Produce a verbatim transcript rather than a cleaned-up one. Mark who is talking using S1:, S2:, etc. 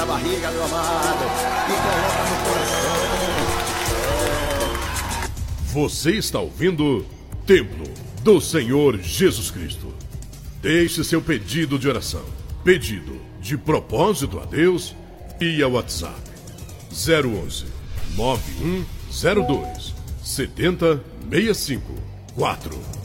S1: na barriga, meu amado, e coloca no coração.
S2: Você está ouvindo Templo do Senhor Jesus Cristo. Deixe seu pedido de oração, pedido de propósito a Deus e ao WhatsApp zero onze, nove um zero dois, sete zero seis cinco quatro.